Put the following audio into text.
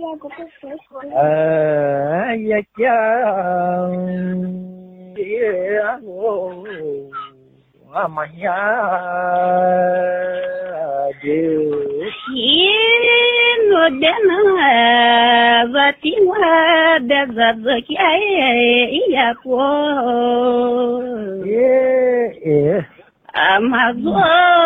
ya cha dia go amaya de no dena vatinwa bezazaki ya po yeah amazo